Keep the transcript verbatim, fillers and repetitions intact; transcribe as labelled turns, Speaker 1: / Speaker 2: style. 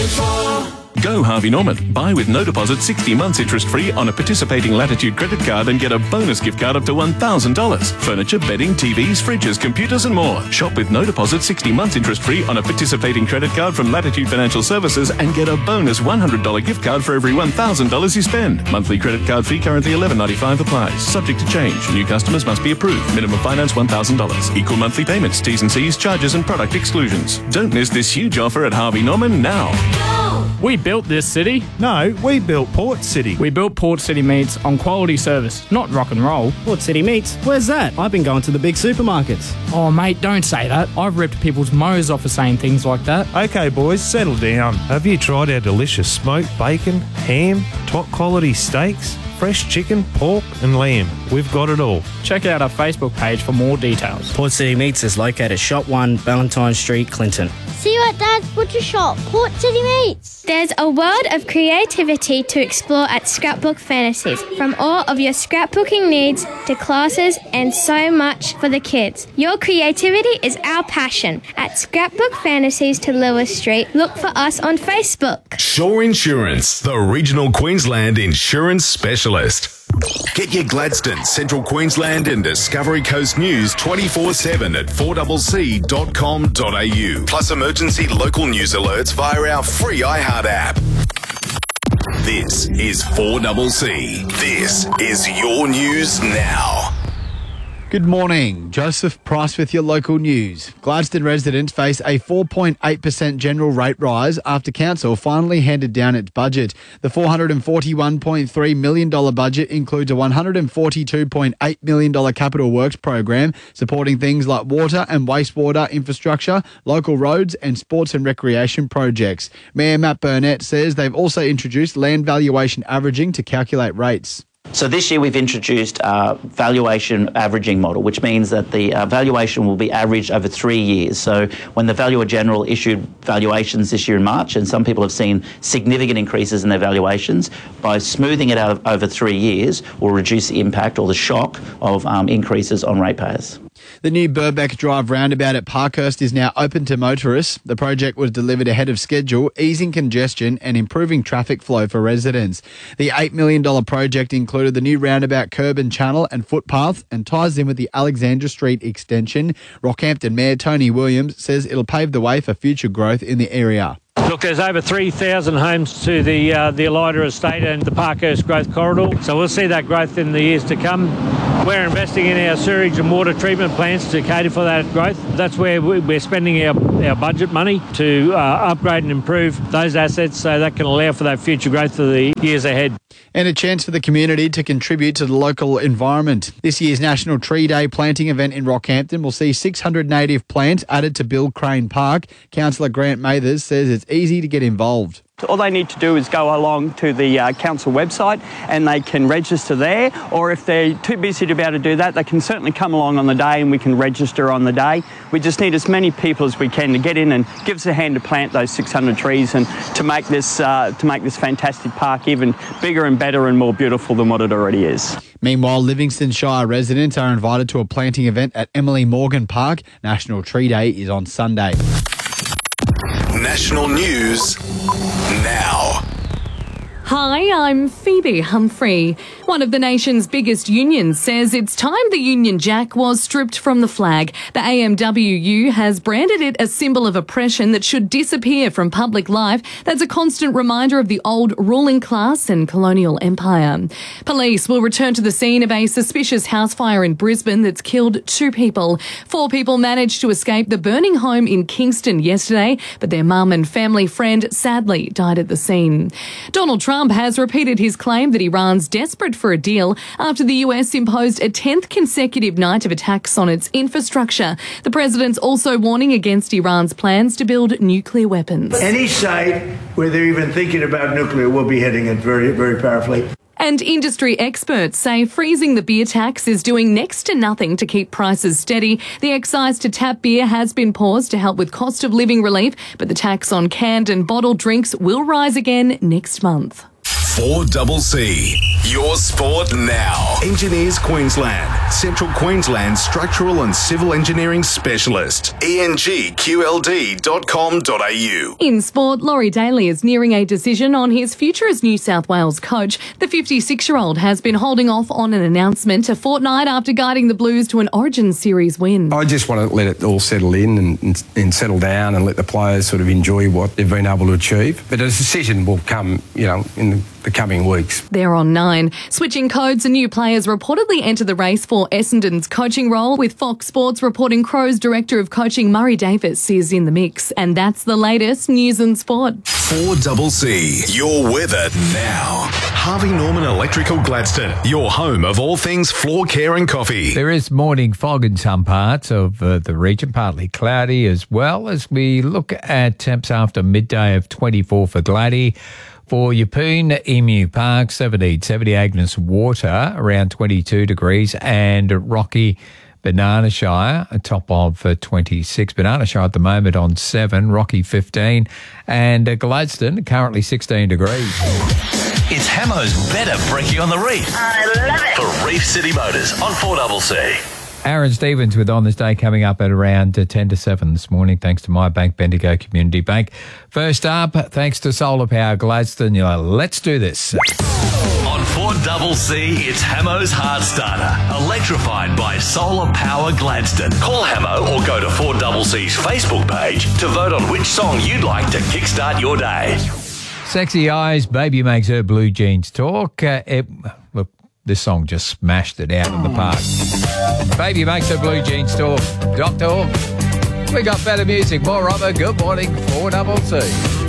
Speaker 1: four.
Speaker 2: Go Harvey Norman. Buy with no deposit sixty months interest-free on a participating Latitude credit card and get a bonus gift card up to one thousand dollars. Furniture, bedding, T Vs, fridges, computers and more. Shop with no deposit sixty months interest-free on a participating credit card from Latitude Financial Services and get a bonus one hundred dollars gift card for every one thousand dollars you spend. Monthly credit card fee currently eleven ninety-five applies. Subject to change. New customers must be approved. Minimum finance one thousand dollars. Equal monthly payments. T's and C's, charges and product exclusions. Don't miss this huge offer at Harvey Norman now.
Speaker 3: We built this city.
Speaker 4: No, we built Port City.
Speaker 3: We built Port City Meats on quality service, not rock and roll.
Speaker 5: Port City Meats? Where's that? I've been going to the big supermarkets.
Speaker 3: Oh, mate, don't say that. I've ripped people's mows off for saying things like that.
Speaker 4: Okay, boys, settle down. Have you tried our delicious smoked bacon, ham, top quality steaks, fresh chicken, pork and lamb? We've got it all.
Speaker 3: Check out our Facebook page for more details.
Speaker 5: Port City Meats is located Shop one, Valentine Street, Clinton.
Speaker 6: See you at Dad's Butcher Shop, Port City Meats.
Speaker 7: There's a world of creativity to explore at Scrapbook Fantasies. From all of your scrapbooking needs to classes and so much for the kids. Your creativity is our passion. At Scrapbook Fantasies to Lewis Street, look for us on Facebook.
Speaker 8: Shore Insurance, the regional Queensland insurance specialist. Get your Gladstone, Central Queensland and Discovery Coast news twenty-four seven at four c c dot com dot a u. Plus emergency local news alerts via our free iHeart app. This is four C C. This is your news now.
Speaker 9: Good morning. Joseph Price with your local news. Gladstone residents face a four point eight percent general rate rise after council finally handed down its budget. The four hundred forty-one point three million dollars budget includes a one hundred forty-two point eight million dollars capital works program supporting things like water and wastewater infrastructure, local roads and sports and recreation projects. Mayor Matt Burnett says they've also introduced land valuation averaging to calculate rates.
Speaker 10: So this year we've introduced a valuation averaging model, which means that the uh, valuation will be averaged over three years. So when the Valuer General issued valuations this year in March, and some people have seen significant increases in their valuations, by smoothing it out over three years will reduce the impact or the shock of um, increases on ratepayers.
Speaker 9: The new Burbeck Drive roundabout at Parkhurst is now open to motorists. The project was delivered ahead of schedule, easing congestion and improving traffic flow for residents. The eight million dollars project included the new roundabout curb and channel and footpath and ties in with the Alexandra Street extension. Rockhampton Mayor Tony Williams says it'll pave the way for future growth in the area.
Speaker 11: Look, there's over three thousand homes to the uh, the Elida Estate and the Parkhurst Growth Corridor, so we'll see that growth in the years to come. We're investing in our sewage and water treatment plants to cater for that growth. That's where we're spending our, our budget money to uh, upgrade and improve those assets so that can allow for that future growth for the years ahead.
Speaker 9: And a chance for the community to contribute to the local environment. This year's National Tree Day planting event in Rockhampton will see six hundred native plants added to Bill Crane Park. Councillor Grant Mathers says it's easy to get involved.
Speaker 12: All they need to do is go along to the uh, council website and they can register there, or if they're too busy to be able to do that, they can certainly come along on the day and we can register on the day. We just need as many people as we can to get in and give us a hand to plant those six hundred trees and to make this uh, to make this fantastic park even bigger and better and more beautiful than what it already is.
Speaker 9: Meanwhile, Livingston Shire residents are invited to a planting event at Emily Morgan Park. National Tree Day is on Sunday.
Speaker 8: National News now.
Speaker 13: Hi, I'm Phoebe Humphrey. One of the nation's biggest unions says it's time the Union Jack was stripped from the flag. The A M W U has branded it a symbol of oppression that should disappear from public life. That's a constant reminder of the old ruling class and colonial empire. Police will return to the scene of a suspicious house fire in Brisbane that's killed two people. Four people managed to escape the burning home in Kingston yesterday, but their mum and family friend sadly died at the scene. Donald Trump has repeated his claim that Iran's desperate for a deal after the U S imposed a tenth consecutive night of attacks on its infrastructure. The president's also warning against Iran's plans to build nuclear weapons.
Speaker 14: Any site where they're even thinking about nuclear will be hitting it very, very powerfully.
Speaker 13: And industry experts say freezing the beer tax is doing next to nothing to keep prices steady. The excise to tap beer has been paused to help with cost of living relief, but the tax on canned and bottled drinks will rise again next month.
Speaker 8: four C C. Your sport now. Engineers Queensland. Central Queensland Structural and Civil Engineering Specialist. E N G Q L D dot com dot a u.
Speaker 13: In sport, Laurie Daly is nearing a decision on his future as New South Wales coach. The fifty-six-year-old has been holding off on an announcement a fortnight after guiding the Blues to an Origin Series win.
Speaker 1: I just want to let it all settle in and, and, and settle down and let the players sort of enjoy what they've been able to achieve. But a decision will come, you know, in the, the coming weeks.
Speaker 13: They're on nine. Switching codes, and new players reportedly enter the race for Essendon's coaching role, with Fox Sports reporting Crows Director of Coaching Murray Davis is in the mix. And that's the latest news and sport.
Speaker 8: four C C. Your weather now. Harvey Norman Electrical Gladstone, your home of all things floor care and coffee.
Speaker 15: There is morning fog in some parts of uh, the region, partly cloudy as well, as we look at temps after midday of twenty-four for Gladdy. For Yeppoon, Emu Park, seventeen, seventy Agnes Water, around twenty-two degrees, and Rocky, Banana Shire, a top of uh, twenty-six. Banana Shire at the moment on seven, Rocky fifteen, and uh, Gladstone currently sixteen degrees.
Speaker 16: It's Hamo's Better Brekkie on the Reef. I love it. For Reef City Motors on four C C.
Speaker 15: Aaron Stevens with On This Day coming up at around uh, ten to seven this morning, thanks to My Bank, Bendigo Community Bank. First up, thanks to Solar Power Gladstone, you know, let's do this.
Speaker 16: On four C C, it's Hamo's Heart Starter, electrified by Solar Power Gladstone. Call Hamo or go to four C C's Facebook page to vote on which song you'd like to kickstart your day.
Speaker 15: Sexy Eyes, Baby Makes Her Blue Jeans Talk. Uh, it, look, this song just smashed it out of the park. Baby Makes Her Blue Jeans Talk. Doctor, we got better music, more of it. Good morning, four C C.